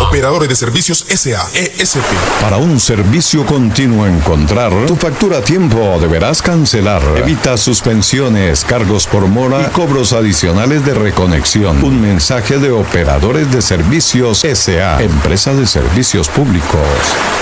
Operadores de Servicios S.A. ESP. Para un servicio continuo encontrar, tu factura a tiempo deberás cancelar. Evita suspensiones, cargos por mora y cobros adicionales de reconexión. Un mensaje de Operadores de Servicios S.A. Empresa de Servicios Públicos.